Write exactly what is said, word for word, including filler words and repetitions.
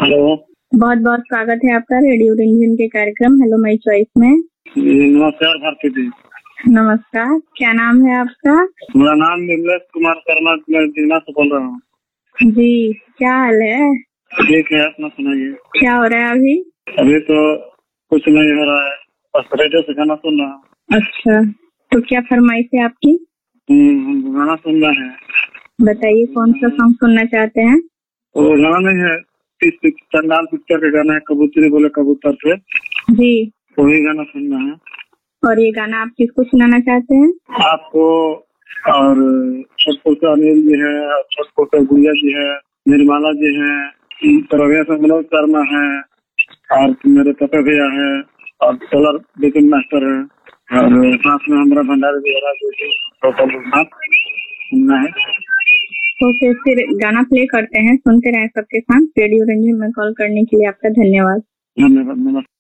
Hello. बहुत बहुत स्वागत है आपका रेडियो रंजन के कार्यक्रम हेलो माय चॉइस में। नमस्कार भारती जी। नमस्कार, क्या नाम है आपका? मेरा नाम निर्मलेश कुमार शर्मा, मैं जीना से बोल रहा हूँ। जी, क्या हाल है? ठीक है, अपना सुनाइए। क्या हो रहा है अभी? अभी तो कुछ नहीं हो रहा है, बस रेडियो से गाना सुन रहा हूँ। अच्छा, तो क्या फरमाइश है आपकी? हम्म, गाना सुन रहा है। बताइए कौन सा सॉन्ग सुनना चाहते हैं? वो गाना नहीं है, चंडाल पिक्चर का गाना है, कबूतरी बोले कबूतर से। जी, वही गाना सुनना है। और ये गाना आप किसको सुनाना चाहते हैं? आपको और छोट पोता अनिल जी है, छोट पोता गुड़िया जी है, निर्मला जी है, रविया से मनोज शर्मा है, और मेरे पपे भैया है, और सोलर बिपिन मास्टर है, और साथ में हमारा भंडारी भी है जो कि टोटल साथ सुनना है। तो फिर फिर गाना प्ले करते हैं, सुनते रहें सबके साथ। रेडियो रंजन में कॉल करने के लिए आपका धन्यवाद। धन्यवाद।